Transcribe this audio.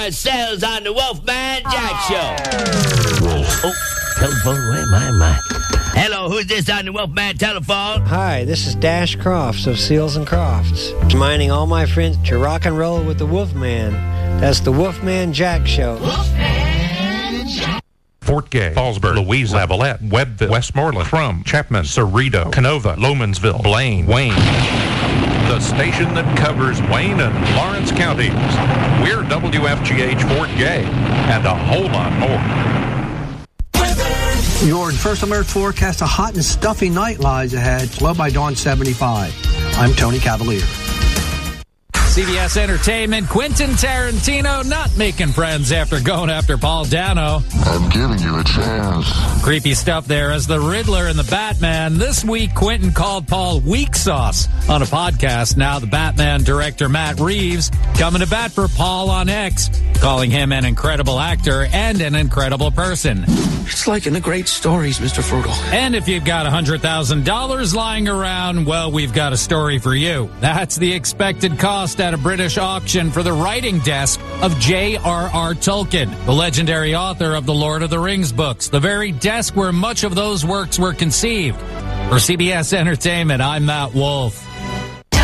yourselves on the Wolfman Jack Show. Oh, telephone, where am I? Hello, who's this on the Wolfman telephone? Hi, this is Dash Crofts of Seals and Crofts. Reminding all my friends to rock and roll with the Wolfman. That's the Wolfman Jack Show. Wolfman Jack. Fort Gay, Fallsburg, Louisa, Lavalette, Webbville, Westmoreland, Crum, Chapman, Cerrito, Canova, Lomansville, Blaine, Wayne. The station that covers Wayne and Lawrence counties. We're WFGH Fort Gay and a whole lot more. Your First Alert forecast, a hot and stuffy night lies ahead. Low by dawn 75. I'm Tony Cavalier. CBS Entertainment, Quentin Tarantino not making friends after going after Paul Dano. I'm giving you a chance. Creepy stuff there as the Riddler and the Batman. This week, Quentin called Paul weak sauce on a podcast. Now the Batman director Matt Reeves coming to bat for Paul on X, calling him an incredible actor and an incredible person. It's like in the great stories, Mr. Frugal. And if you've got $100,000 lying around, well, we've got a story for you. That's the expected cost at a British auction for the writing desk of J.R.R. Tolkien, the legendary author of the Lord of the Rings books, the very desk where much of those works were conceived. For CBS Entertainment, I'm Matt Wolf.